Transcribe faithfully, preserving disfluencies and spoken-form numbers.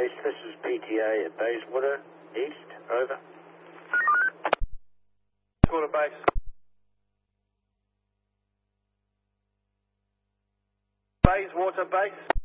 base. This is P T A at Bayswater East. Over. Bayswater base. Bayswater base.